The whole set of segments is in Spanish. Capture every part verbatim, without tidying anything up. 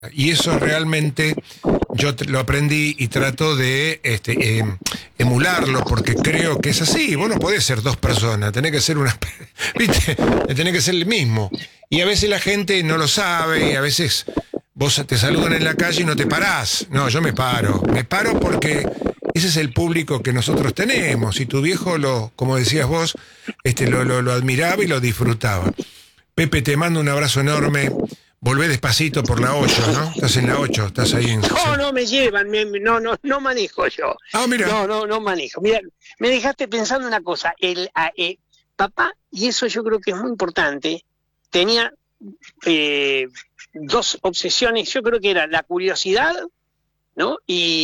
Y eso realmente yo lo aprendí y trato de este, eh, emularlo, porque creo que es así. Vos no podés ser dos personas, tenés que ser una... ¿Viste? Tenés que ser el mismo. Y a veces la gente no lo sabe, y a veces vos te saludan en la calle y no te parás. No, yo me paro. Me paro porque ese es el público que nosotros tenemos. Y tu viejo, lo, como decías vos, este, lo, lo, lo admiraba y lo disfrutaba. Pepe, te mando un abrazo enorme. Volvé despacito por la ocho, ¿no? Estás en la ocho, estás ahí en... No, no me llevan, me, no, no, no manejo yo. Ah, mira. No, no, no manejo. Mira, me dejaste pensando una cosa. El a, eh, papá, y eso yo creo que es muy importante, tenía eh, dos obsesiones. Yo creo que era la curiosidad, ¿no?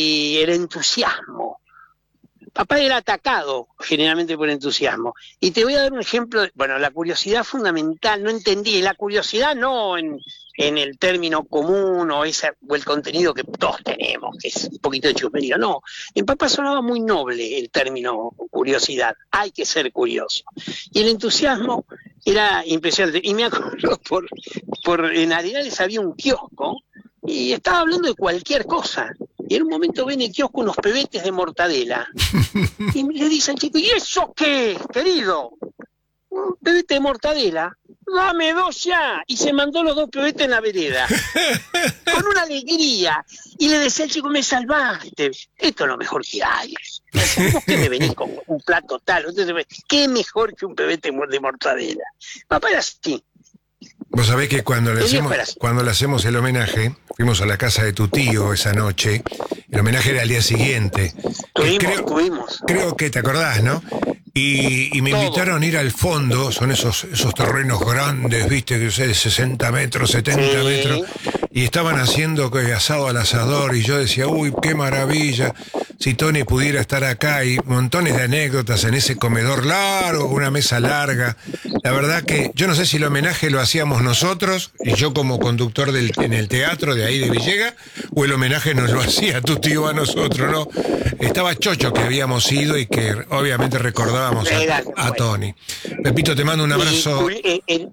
Y el entusiasmo. Papá era atacado generalmente por entusiasmo. Y te voy a dar un ejemplo. De, bueno, la curiosidad fundamental, no entendí. La curiosidad no en, en el término común o, esa, o el contenido que todos tenemos, que es un poquito de chusmería. No, en papá sonaba muy noble el término curiosidad. Hay que ser curioso. Y el entusiasmo era impresionante. Y me acuerdo, por, por en Arenales había un kiosco y estaba hablando de cualquier cosa. Y en un momento ven el kiosco unos pebetes de mortadela. Y le dice al chico, ¿y eso qué, querido? Un pebete de mortadela. Dame dos ya. Y se mandó los dos pebetes en la vereda. Con una alegría. Y le decía al chico, me salvaste. Esto es lo mejor que hay. ¿Vos qué me venís con un plato tal? ¿Qué mejor que un pebete de mortadela? Papá era así. Vos sabés que cuando le, hacemos, cuando le hacemos el homenaje, fuimos a la casa de tu tío esa noche, el homenaje era al día siguiente. Tuvimos, creo, tuvimos. Creo que te acordás, ¿no? Y, y me Todo. invitaron a ir al fondo, son esos, esos terrenos grandes, viste, que sé, de sesenta metros, setenta sí. metros, y estaban haciendo asado al asador, y yo decía, uy, qué maravilla, si Tony pudiera estar acá, y montones de anécdotas en ese comedor largo, una mesa larga. La verdad que yo no sé si el homenaje lo hacíamos nosotros, y yo como conductor del, en el teatro de ahí de Villega, o el homenaje nos lo hacía tu tío a nosotros, ¿no? Estaba chocho que habíamos ido y que obviamente recordábamos a, a Tony. Pepito, te mando un abrazo. Y, el, el,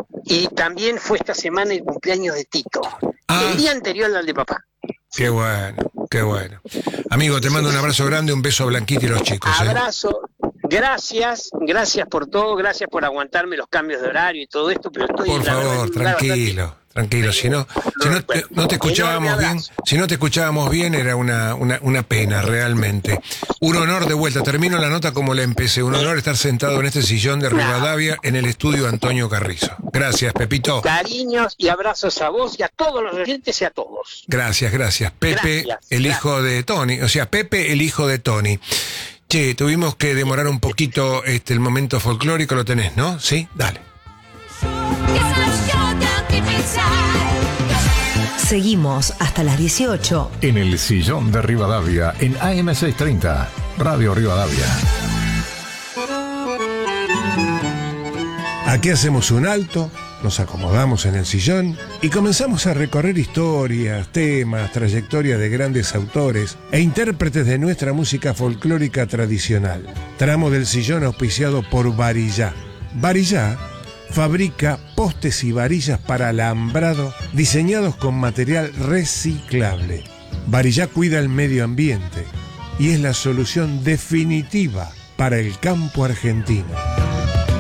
y también fue esta semana el cumpleaños de Tito, ah. el día anterior al de papá. Qué bueno, qué bueno. Amigo, te mando un abrazo grande, un beso a Blanquita y los chicos. Abrazo. ¿eh? Gracias, gracias por todo, gracias por aguantarme los cambios de horario y todo esto, pero estoy... Por favor, tranquilo, tranquilo, si no, si no, te, no te escuchábamos bien, si no te escuchábamos bien era una, una, una pena, realmente. Un honor de vuelta, termino la nota como la empecé, un honor estar sentado en este sillón de Rivadavia en el estudio Antonio Carrizo. Gracias, Pepito. Cariños y abrazos a vos y a todos los oyentes y a todos. Gracias, gracias. Pepe, gracias, el gracias. hijo de Tony, o sea, Pepe, el hijo de Tony. Che, tuvimos que demorar un poquito este, el momento folclórico, lo tenés, ¿no? Sí, dale. Seguimos hasta las dieciocho. En el sillón de Rivadavia, en A M seiscientos treinta, Radio Rivadavia. Aquí hacemos un alto, nos acomodamos en el sillón y comenzamos a recorrer historias, temas, trayectorias de grandes autores e intérpretes de nuestra música folclórica tradicional. Tramo del sillón auspiciado por Varillá. Varillá fabrica postes y varillas para alambrado diseñados con material reciclable. Varillá cuida el medio ambiente y es la solución definitiva para el campo argentino.